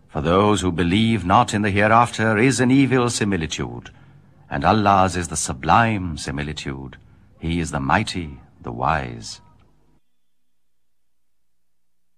For those who believe not in the hereafter is an evil similitude, and Allah's is the sublime similitude. He is the mighty, the wise.